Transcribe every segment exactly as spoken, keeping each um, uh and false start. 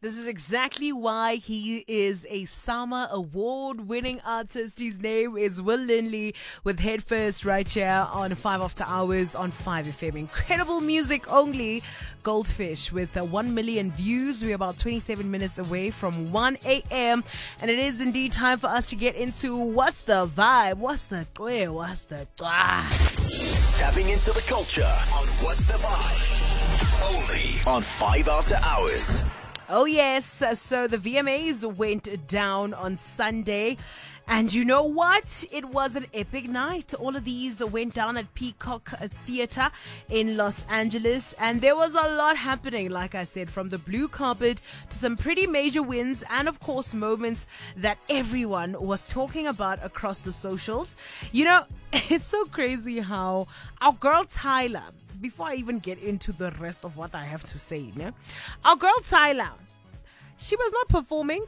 This is exactly why he is a SAMA award-winning artist. His name is Will Lindley with Head First right here on five After Hours on five F M. Incredible music only. Goldfish with uh, one million views. We're about twenty-seven minutes away from one a.m. And it is indeed time for us to get into what's the vibe, what's the queer, what's the ah. Tapping into the culture on What's the Vibe. Only on five After Hours. Oh, yes. So the V M As went down on Sunday. And you know what? It was an epic night. All of these went down at Peacock Theatre in Los Angeles. And there was a lot happening, like I said, from the blue carpet to some pretty major wins and, of course, moments that everyone was talking about across the socials. You know, it's so crazy how our girl Tyla, before I even get into the rest of what I have to say, né? Our girl Tyla, she was not performing.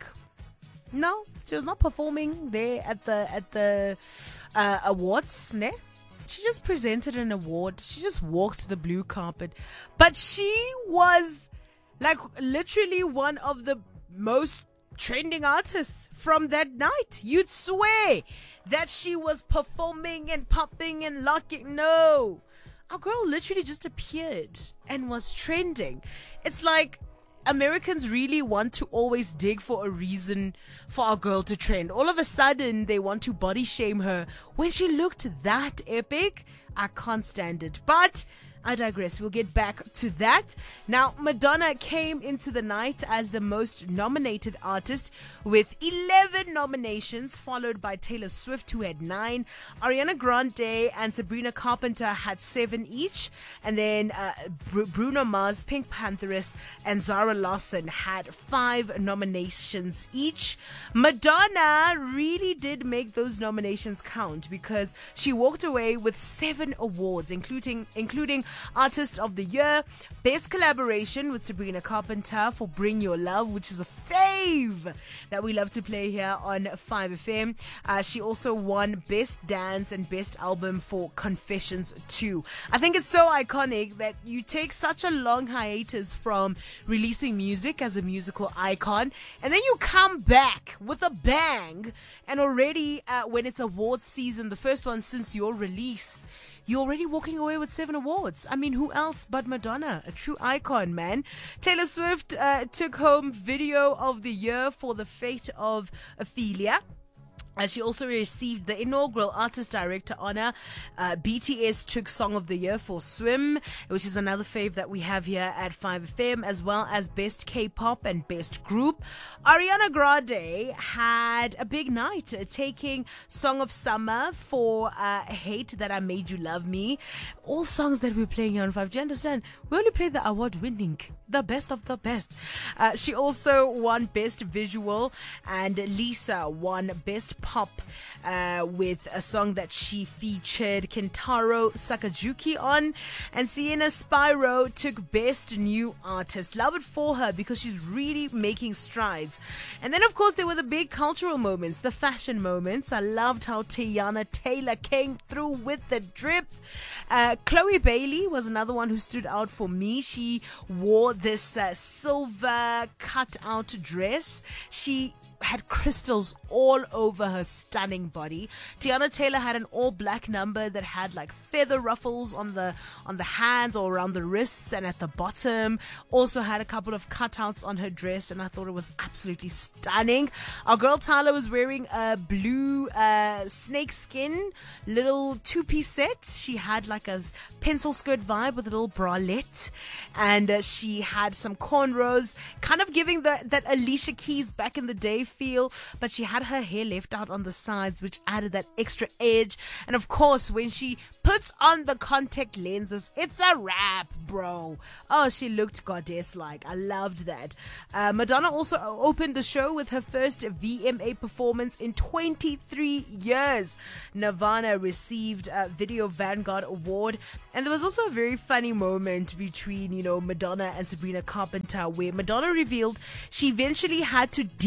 No, she was not performing there at the at the uh, awards, ne? She just presented an award. She just walked the blue carpet. But she was like literally one of the most trending artists from that night. You'd swear that she was performing and popping and locking. No. Our girl literally just appeared and was trending. It's like Americans really want to always dig for a reason for our girl to trend. All of a sudden, they want to body shame her. When she looked that epic, I can't stand it. But I digress. We'll get back to that. Now, Madonna came into the night as the most nominated artist with eleven nominations, followed by Taylor Swift, who had nine. Ariana Grande and Sabrina Carpenter had seven each. And then uh, Br- Bruno Mars, Pink Pantheress, and Zara Larsson had five nominations each. Madonna really did make those nominations count because she walked away with seven awards, including including Artist of the Year, Best Collaboration with Sabrina Carpenter for Bring Your Love, which is a fave that we love to play here on five F M. Uh, she also won Best Dance and Best Album for Confessions two. I think it's so iconic that you take such a long hiatus from releasing music as a musical icon, and then you come back with a bang, and already uh, when it's awards season, the first one since your release, you're already walking away with seven awards. I mean, who else but Madonna? A true icon, man. Taylor Swift uh, took home Video of the Year for The Fate of Ophelia. Uh, she also received the inaugural Artist Director honor. Uh, B T S took Song of the Year for Swim, which is another fave that we have here at five F M, as well as Best K-Pop and Best Group. Ariana Grande had a big night, uh, taking Song of Summer for uh, Hate That I Made You Love Me. All songs that we're playing here on five. Do you understand? We only play the award-winning, the best of the best. Uh, she also won Best Visual, and Lisa won Best Pop uh, with a song that she featured Kentaro Sakajuki on, and Sienna Spyro took Best New Artist. Love it for her because she's really making strides. And then, of course, there were the big cultural moments, the fashion moments. I loved how Tiana Taylor came through with the drip. Uh, Chloe Bailey was another one who stood out for me. She wore this uh, silver cut-out dress. She had crystals all over her stunning body. Tiana Taylor had an all-black number that had like feather ruffles on the on the hands or around the wrists and at the bottom. Also had a couple of cutouts on her dress, and I thought it was absolutely stunning. Our girl Tyla was wearing a blue uh, snakeskin little two-piece set. She had like a pencil skirt vibe with a little bralette, and uh, she had some cornrows, kind of giving the, that Alicia Keys back in the day feel, but she had her hair left out on the sides, which added that extra edge. And of course, when she puts on the contact lenses, it's a wrap, bro. Oh, she looked goddess-like. I loved that. Uh, Madonna also opened the show with her first V M A performance in twenty-three years. Nirvana received a Video Vanguard Award, and there was also a very funny moment between, you know, Madonna and Sabrina Carpenter, where Madonna revealed she eventually had to D M Sabrina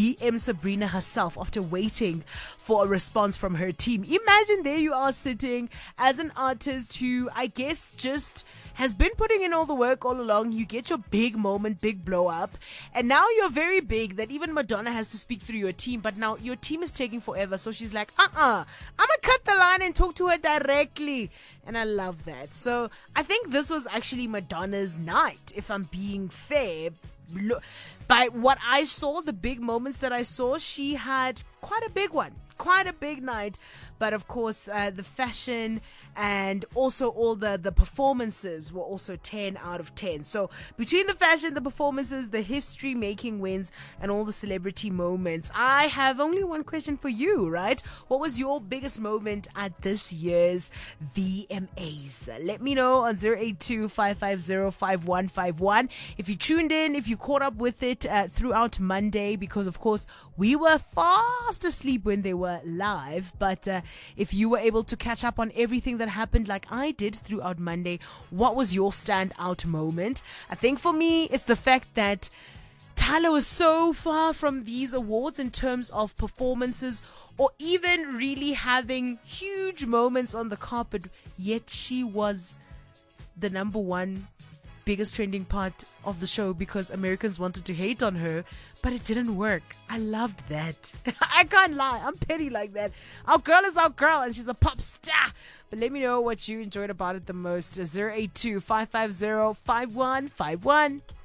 Sabrina herself after waiting for a response from her team. Imagine there you are sitting as an artist who, I guess, just has been putting in all the work all along. You get your big moment, big blow up, and now you're very big that even Madonna has to speak through your team, but now your team is taking forever. So she's like, uh-uh, I'm gonna cut the line and talk to her directly. And I love that. So I think this was actually Madonna's night, if I'm being fair. Look, by what I saw, the big moments that I saw, she had quite a big one. Quite a big night, but of course uh, the fashion and also all the the performances were also ten out of ten. So between the fashion, the performances, the history making wins, and all the celebrity moments, I have only one question for you, right? What was your biggest moment at this year's V M As? Let me know on zero eight two, five five zero, five one five one if you tuned in, if you caught up with it uh, throughout Monday, because of course we were fast asleep when they were live. But uh, if you were able to catch up on everything that happened like I did throughout Monday, what was your standout moment? I think for me, it's the fact that Tyla was so far from these awards in terms of performances or even really having huge moments on the carpet, yet she was the number one biggest trending part of the show because Americans wanted to hate on her, but it didn't work. I loved that. I can't lie. I'm petty like that. Our girl is our girl and she's a pop star. But let me know what you enjoyed about it the most. zero eight two, five five zero, five one five one.